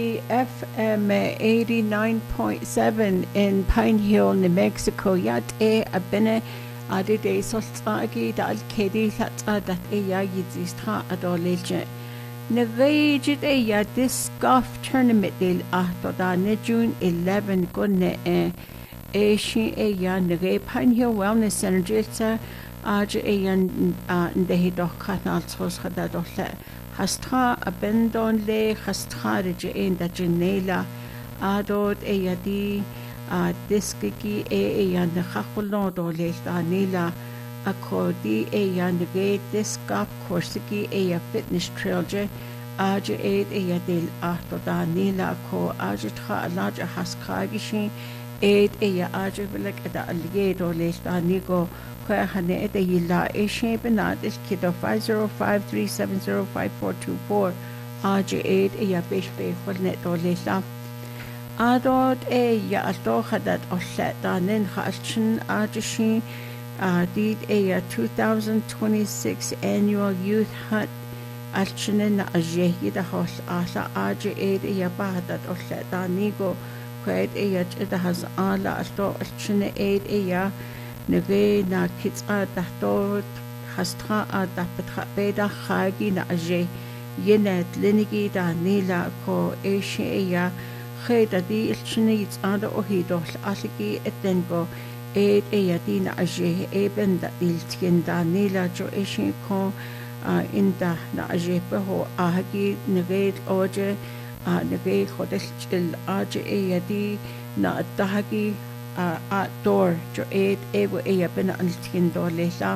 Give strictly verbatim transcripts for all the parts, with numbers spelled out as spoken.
F M eighty-nine point seven in Pine Hill, New Mexico. Yat e abene adi de solstagi da alkedi that that e ya yizistra adolege. Nevejit e ya this golf tournament del ahto da ne June eleventh gonne e e shi e ya nege Pine Hill Wellness Center jitsa aj e yan ndehi doch kanal sos khada dohle. Hastra abendon le hastra de in da genela adot e yadi a diskiki e e yan de khakholon do le danila akodi e yan de disc golf course ki e ya fitness trail je aj e e yadil ahto danila ko aj tra alaja haskagishi e e ya aj velek da alge do le danigo Hane de Yila e Shapenat is Kiddo five zero five three seven zero five four two four Aja aid e ya bish be net or lesa Adot e ya ato hadat or set danin hashin Ajashi did a ya two thousand twenty-six annual youth hunt Alchinin Ajehi the house asa Aja aid e ya bahadat or set danigo quaid e ya chida has ala ato alchine aid e ya Nege na kitsa dahtot hastra a dapetha beda khagi na aje yenet linigi da nila ko eshe ya kheda di ilchini tsada ohido asiki etengo ed e yadina aje eben da iltien da nila jo eshe ko inda na aje beho ahagi nege oje nege khodesh il aje e yadi na dahagi outdoor jo aid ego e bena altin do lela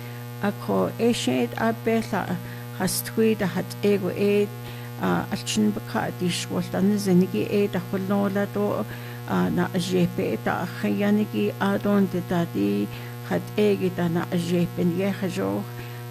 ako e shed abela hastui da hat ego aid alchin baka dish wastan zenigi aid a kholola do na jepe da khayanigi adon de dadi hat ege da na jepen ye khajo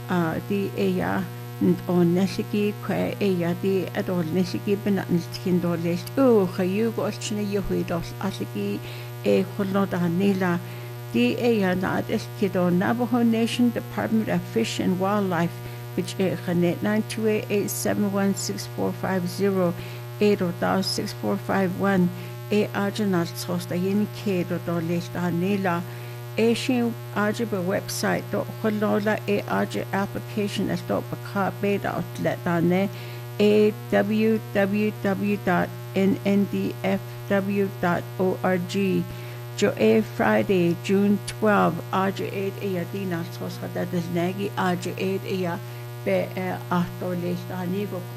di e ya on nesigi kwe e ya di adol nesigi bena altin do les o khayu go alchine yehui do asigi e kholoda nila di e ya na eskido Navajo Nation Department of Fish and Wildlife which e khanet nine two eight eight seven one six four five zero eight zero six four five one e ajanal sosta yin ke do do lesta nila e shin ajiba website do kholola e aj application as do baka beta outlet dane a w w w dot n n d f w dot org Jo e Friday June twelfth Aja eight e dina sos hada desnegi Aja eight e be ahto lesta nigo